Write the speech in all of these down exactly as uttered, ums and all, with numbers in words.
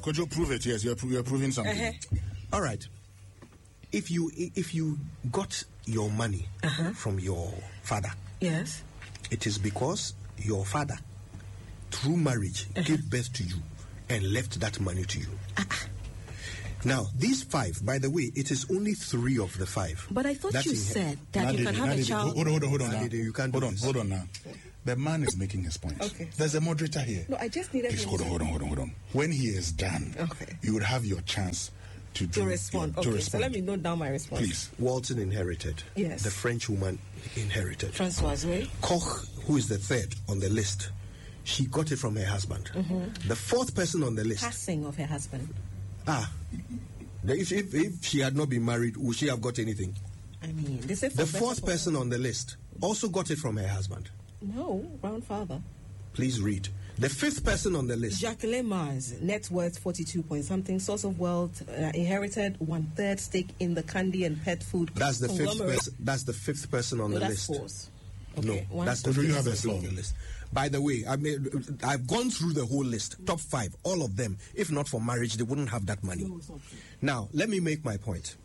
Could you prove it? Yes, you're, you're proving something. Uh-huh. All right. If you if you got your money uh-huh. from your father, yes, it is because your father, through marriage, uh-huh. gave birth to you and left that money to you. Uh-uh. Now, these five, by the way, it is only three of the five. But I thought you in said that now you did, can have a did, child. Hold on, hold on, hold on. Now. You can't hold on, this. hold on now. The man is making his point. Okay. There's a moderator here. No, I just needed Please, him hold on, hold on, hold on, hold on. When he is done, okay. you would have your chance to, to do, respond. Yeah, okay, to respond. So let me note down my response. Please. Walton inherited. Yes. The French woman inherited. Françoise, right? Koch, who is the third on the list, she got it from her husband. Mm-hmm. The fourth person on the list. Passing of her husband. Ah. If, if, if she had not been married, would she have got anything? I mean, this is the fourth person on the list also got it from her husband. No, grandfather. Please read. The fifth person on the list. Jacqueline Mars, net worth forty-two point something, source of wealth, uh, inherited one third stake in the candy and pet food. That's the fifth person. That's the fifth person on no, the that's list. Fourth. Okay. No, One that's the so you fifth have a person floor. on the list. By the way, I mean, I've gone through the whole list, top five, all of them. If not for marriage, they wouldn't have that money. No, it's not true. Now, let me make my point.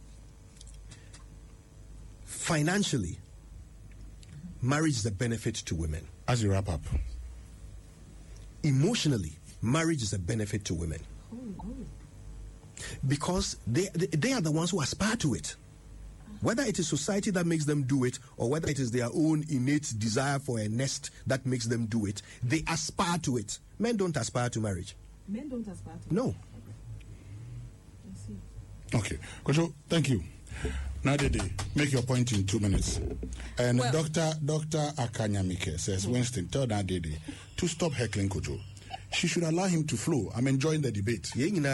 Financially, marriage is a benefit to women. As you wrap up. Emotionally, marriage is a benefit to women. Oh, oh. Because they, they they are the ones who aspire to it. Whether it is society that makes them do it, or whether it is their own innate desire for a nest that makes them do it, they aspire to it. Men don't aspire to marriage. Men don't aspire to No. I see. Okay. Kojo, thank you. Now, Dede, make your point in two minutes. And Well, Doctor Doctor Akanyamike says, mm-hmm. Winston, tell that Dede to stop heckling Kojo. She should allow him to flow. I'm enjoying the debate.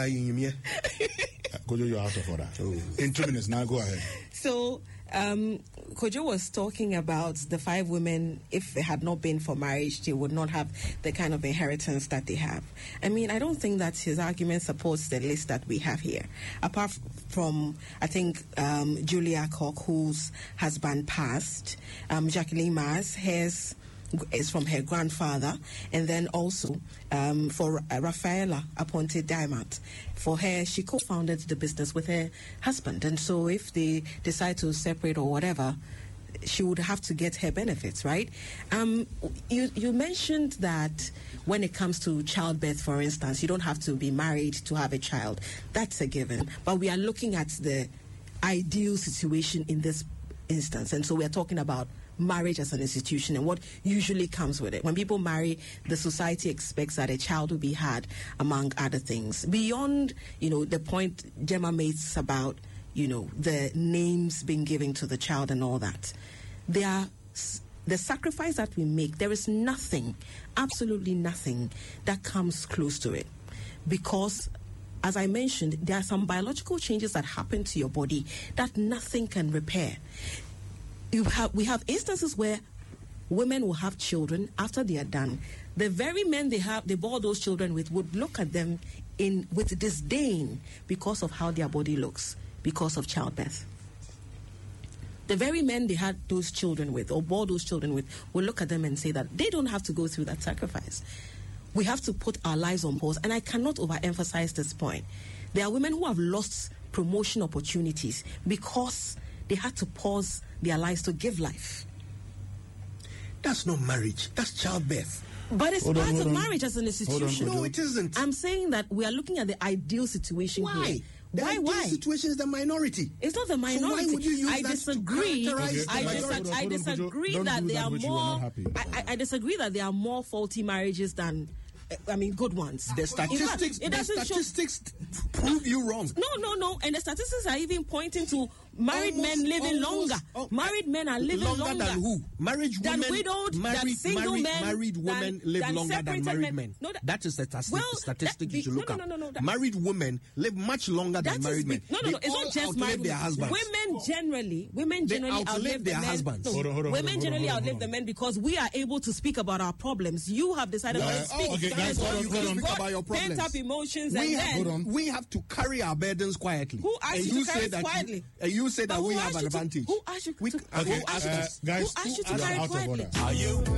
Kojo, you're out of order. Oh. In two minutes, now go ahead. So, um, Kojo was talking about the five women, if it had not been for marriage, they would not have the kind of inheritance that they have. I mean, I don't think that his argument supports the list that we have here. Apart from, I think, um, Julia Koch, whose husband passed, um, Jacqueline Mars, hers is from her grandfather, and then also um, for uh, Rafaela Aponte Diamond. For her, she co-founded the business with her husband, and so if they decide to separate or whatever, she would have to get her benefits, right? Um, you you mentioned that when it comes to childbirth, for instance, you don't have to be married to have a child. That's a given. But we are looking at the ideal situation in this instance, and so we are talking about marriage as an institution and what usually comes with it. When people marry, the society expects that a child will be had, among other things. Beyond, you know, the point Gemma makes about, you know, the names being given to the child and all that. There are the sacrifice that we make. There is nothing, absolutely nothing, that comes close to it, because, as I mentioned, there are some biological changes that happen to your body that nothing can repair. You have, we have instances where women will have children after they are done. The very men they have, they bore those children with, would look at them in with disdain because of how their body looks, because of childbirth. The very men they had those children with, or bore those children with, will look at them and say that they don't have to go through that sacrifice. We have to put our lives on pause, and I cannot overemphasize this point. There are women who have lost promotion opportunities because they had to pause their lives to give life. That's not marriage. That's childbirth. But it's hold part on, of on. marriage as an institution. On, no, it isn't. I'm saying that we are looking at the ideal situation why? here. The why? ideal Why? situation is the minority. It's not the minority. So why would you use I that disagree. to characterize I, the dis- majority? I Hold on, disagree don't that do there that are which you are more. not happy. I, I, I disagree that there are more faulty marriages than. I mean, good ones. The statistics, fact, it the doesn't show- statistics prove you wrong. No, no, no. And the statistics are even pointing to married Almost, men living almost, longer. oh, married men are living longer, longer. than who? Married Than women, widowed, married, than single married, men, married women than- live than longer than separated married men. men. No, that- that is the stati- Well, statistic that- you should look no, at. no, no, no, that- married women live much longer That than is married be- men. no, no, They no. It's all not just outlive married their husbands. Women generally, women They generally outlive outlive their the men. husbands. No, Hold on, hold on, women hold on, generally hold on, outlive hold the on. men because we are able to speak about our problems. You have decided Uh, to speak. oh, okay, guys, And hold on, you've hold on. got Speak about your problems. pent up emotions, We and have, then hold on. we have to carry our burdens quietly. Who asked and you to say carry it that quietly? You, and you say that But we who have asked an you to- advantage. who asked you We- to- okay, who asked you uh, to- guys, who asked you to you are carry out of quietly? order. Are you